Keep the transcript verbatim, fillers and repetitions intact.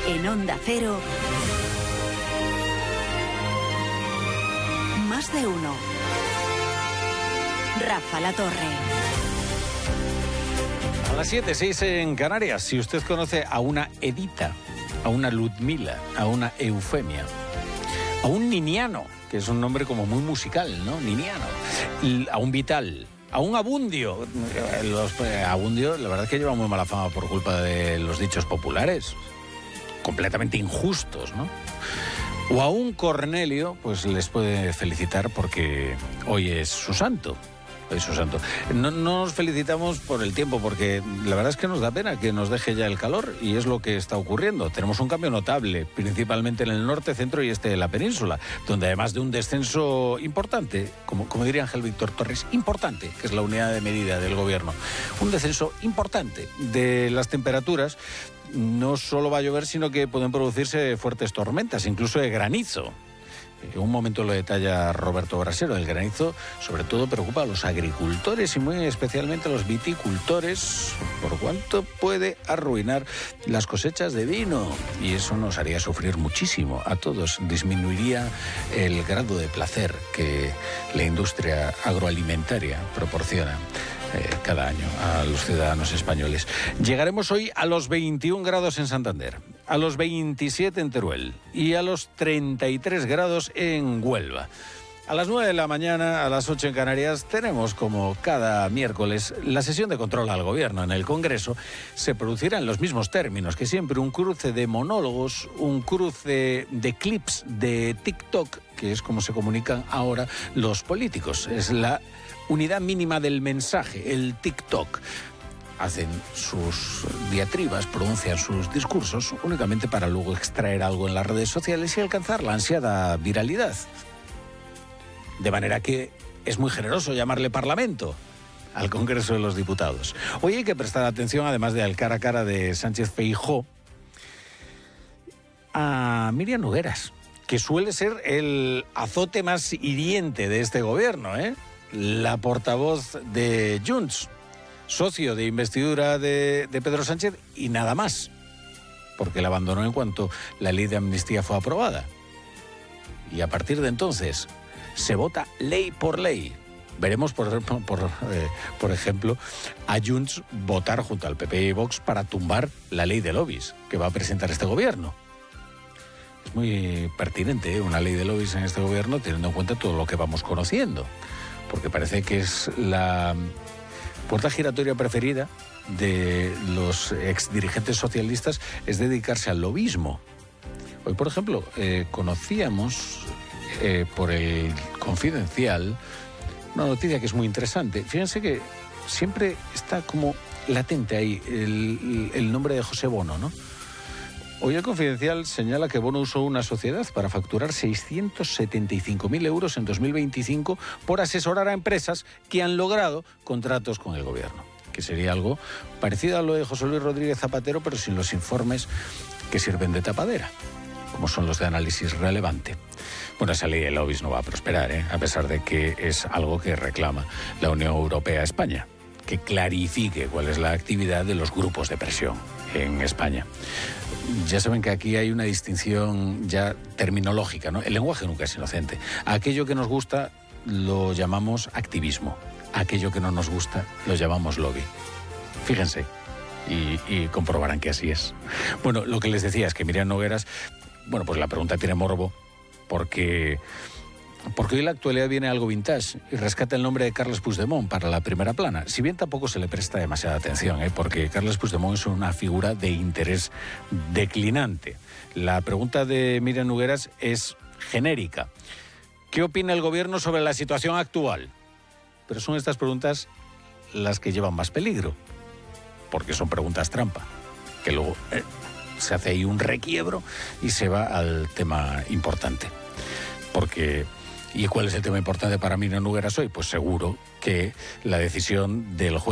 En Onda Cero, Más de Uno. Rafa La Torre. A las siete, seis en Canarias. Si usted conoce a una Edita, a una Ludmila, a una Eufemia, a un Niniano, que es un nombre como muy musical, ¿no? Niniano. A un Vital, a un Abundio. Los eh, Abundio, la verdad es que lleva muy mala fama por culpa de los dichos populares, completamente injustos, ¿no? O a un Cornelio, pues les puede felicitar porque hoy es su santo. Hoy es su santo. No, no nos felicitamos por el tiempo, porque la verdad es que nos da pena que nos deje ya el calor, y es lo que está ocurriendo. Tenemos un cambio notable, principalmente en el norte, centro y este de la península, donde además de un descenso importante, como, como diría Ángel Víctor Torres, importante, que es la unidad de medida del gobierno, un descenso importante de las temperaturas. No solo va a llover, sino que pueden producirse fuertes tormentas, incluso de granizo. En un momento lo detalla Roberto Brasero. El granizo sobre todo preocupa a los agricultores y muy especialmente a los viticultores, por cuanto puede arruinar las cosechas de vino, y eso nos haría sufrir muchísimo a todos. Disminuiría el grado de placer que la industria agroalimentaria proporciona Eh, cada año a los ciudadanos españoles. Llegaremos hoy a los veintiún grados en Santander, a los veintisiete en Teruel y a los treinta y tres grados en Huelva. A las nueve de la mañana, a las ocho en Canarias, tenemos, como cada miércoles, la sesión de control al gobierno. En el Congreso se producirá en los mismos términos que siempre, un cruce de monólogos, un cruce de clips de TikTok, que es como se comunican ahora los políticos. Es la unidad mínima del mensaje, el TikTok. Hacen sus diatribas, pronuncian sus discursos únicamente para luego extraer algo en las redes sociales y alcanzar la ansiada viralidad. De manera que es muy generoso llamarle Parlamento al Congreso de los Diputados. Hoy hay que prestar atención, además de al cara a cara de Sánchez Feijóo, a Míriam Nogueras, que suele ser el azote más hiriente de este gobierno, ¿eh? La portavoz de Junts, socio de investidura de, de Pedro Sánchez, y nada más, porque la abandonó en cuanto la ley de amnistía fue aprobada. Y a partir de entonces se vota ley por ley. Veremos, por, por, eh, por ejemplo, a Junts votar junto al P P y Vox para tumbar la ley de lobbies que va a presentar este gobierno. Es muy pertinente, ¿eh?, una ley de lobbies en este gobierno, teniendo en cuenta todo lo que vamos conociendo, porque parece que es la puerta giratoria preferida de los exdirigentes socialistas, es dedicarse al lobismo. Hoy, por ejemplo, eh, conocíamos eh, por el Confidencial una noticia que es muy interesante. Fíjense que siempre está como latente ahí el, el nombre de José Bono, ¿no? Hoy el Confidencial señala que Bono usó una sociedad para facturar seiscientos setenta y cinco mil euros en dos mil veinticinco por asesorar a empresas que han logrado contratos con el gobierno, que sería algo parecido a lo de José Luis Rodríguez Zapatero, pero sin los informes que sirven de tapadera, como son los de análisis relevante. Bueno, esa ley de lobbies no va a prosperar, ¿eh?, a pesar de que es algo que reclama la Unión Europea a España, que clarifique cuál es la actividad de los grupos de presión en España. Ya saben que aquí hay una distinción ya terminológica, ¿no? El lenguaje nunca es inocente. Aquello que nos gusta lo llamamos activismo. Aquello que no nos gusta lo llamamos lobby. Fíjense y, y comprobarán que así es. Bueno, lo que les decía es que Míriam Nogueras, bueno, pues la pregunta tiene morbo porque... Porque hoy la actualidad viene algo vintage y rescata el nombre de Carles Puigdemont para la primera plana. Si bien tampoco se le presta demasiada atención, ¿eh?, porque Carles Puigdemont es una figura de interés declinante. La pregunta de Míriam Nogueras es genérica. ¿Qué opina el gobierno sobre la situación actual? Pero son estas preguntas las que llevan más peligro, porque son preguntas trampa, que luego eh, se hace ahí un requiebro y se va al tema importante. Porque... ¿Y cuál es el tema importante para Míriam Nogueras hoy? Pues seguro que la decisión del juez